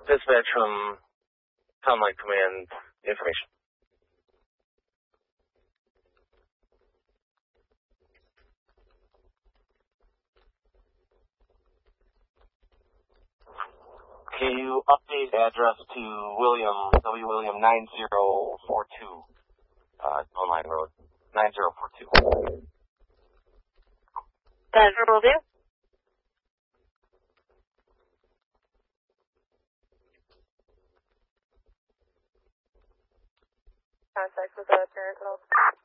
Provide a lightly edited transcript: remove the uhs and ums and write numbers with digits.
Dispatch from Town Light Command information. Can you update address to W. William 9042, Town Line Road, 9042. That will do. Contact with the parent call.